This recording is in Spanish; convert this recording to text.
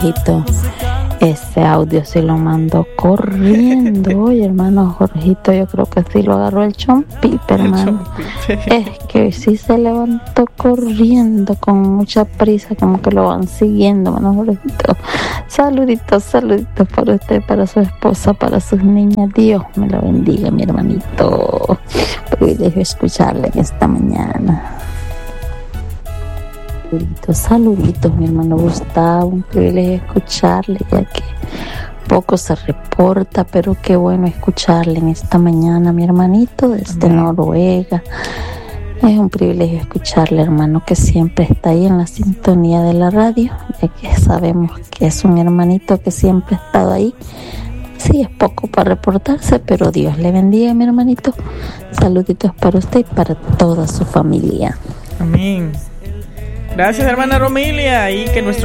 Jorgito. Ese audio se lo mandó corriendo. Oye, hermano Jorgito, yo creo que sí lo agarró el chompite, hermano. Es que sí se levantó corriendo con mucha prisa, como que lo van siguiendo, hermano Jorgito. Saluditos para usted, para su esposa, para sus niñas. Dios me lo bendiga, mi hermanito. Privilegio escucharle en esta mañana. Saluditos, mi hermano Gustavo, un privilegio escucharle, ya que poco se reporta, pero qué bueno escucharle en esta mañana, mi hermanito, desde Noruega. Es un privilegio escucharle, hermano, que siempre está ahí en la sintonía de la radio, ya que sabemos que es un hermanito que siempre ha estado ahí. Sí, es poco para reportarse, pero Dios le bendiga, mi hermanito. Saluditos para usted y para toda su familia. Amén. Gracias, hermana Romilia, y que nuestro